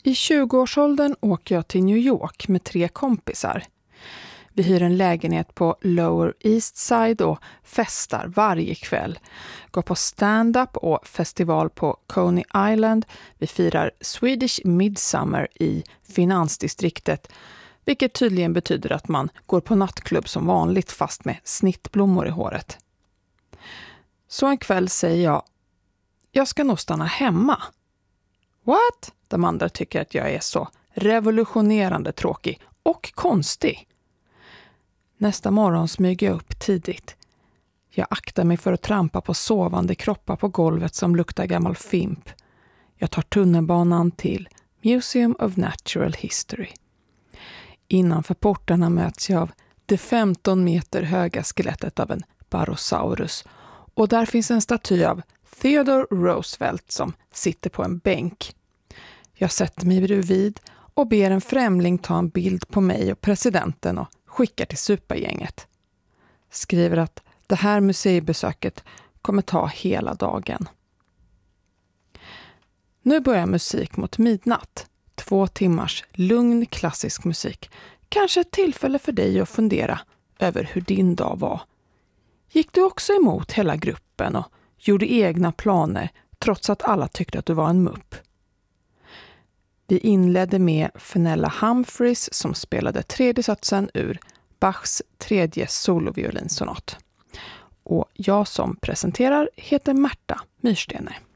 I 20-årsåldern åker jag till New York med 3 kompisar. Vi hyr en lägenhet på Lower East Side och festar varje kväll. Går på stand-up och festival på Coney Island. Vi firar Swedish Midsummer i finansdistriktet, vilket tydligen betyder att man går på nattklubb som vanligt fast med snittblommor i håret. Så en kväll säger jag ska nog stanna hemma. What? De andra tycker att jag är så revolutionerande tråkig och konstig. Nästa morgon smyger jag upp tidigt. Jag aktar mig för att trampa på sovande kroppar på golvet som luktar gammal fimp. Jag tar tunnelbanan till Museum of Natural History. Innanför portarna möts jag av det 15 meter höga skelettet av en Barosaurus. Och där finns en staty av Theodore Roosevelt som sitter på en bänk. Jag sätter mig bredvid och ber en främling ta en bild på mig och presidenten och skickar till supergänget. Skriver att det här museibesöket kommer ta hela dagen. Nu börjar musik mot midnatt. 2 timmars lugn klassisk musik. Kanske ett tillfälle för dig att fundera över hur din dag var. Gick du också emot hela gruppen och gjorde egna planer trots att alla tyckte att du var en mupp? Vi inledde med Fenella Humphreys som spelade 3:e satsen ur Bachs 3:e soloviolinsonat. Och jag som presenterar heter Märta Myrstener.